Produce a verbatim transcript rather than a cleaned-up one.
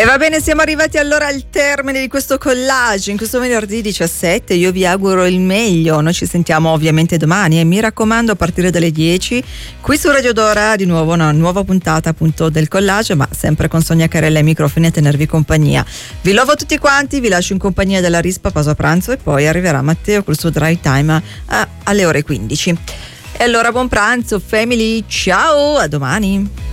E va bene, siamo arrivati allora al termine di questo collage in questo venerdì diciassette. Io vi auguro il meglio. Noi ci sentiamo ovviamente domani e mi raccomando a partire dalle dieci qui su Radio Dora di nuovo una nuova puntata appunto del collage, ma sempre con Sonia Carella ai microfoni a tenervi compagnia. Vi lovo tutti quanti, vi lascio in compagnia della Rispa, pausa pranzo, e poi arriverà Matteo col suo drive time a, alle ore quindici. E allora buon pranzo family, ciao, a domani.